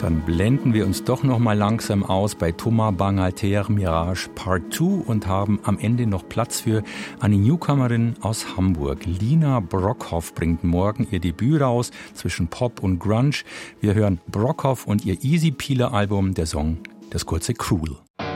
Dann blenden wir uns doch noch mal langsam aus bei Thomas Bangalter Mirage Part 2 und haben am Ende noch Platz für eine Newcomerin aus Hamburg. Lina Brockhoff bringt morgen ihr Debüt raus zwischen Pop und Grunge. Wir hören Brockhoff und ihr Easy Peeler Album, der Song Das kurze Cruel.